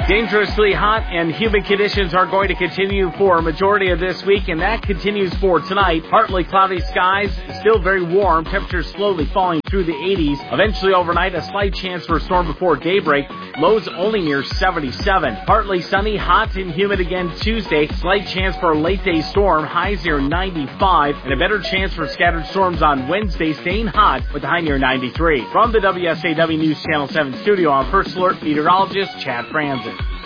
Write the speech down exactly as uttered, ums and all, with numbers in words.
Dangerously hot and humid conditions are going to continue for a majority of this week, and that continues for tonight. Partly cloudy skies, still very warm, temperatures slowly falling through the eighties. Eventually overnight, a slight chance for a storm before daybreak. Lows only near seventy-seven. Partly sunny, hot and humid again Tuesday. Slight chance for a late day storm, highs near ninety-five, and a better chance for scattered storms on Wednesday, staying hot with a high near ninety-three. From the W S A W News Channel seven studio, I'm First Alert meteorologist Chad Franzen.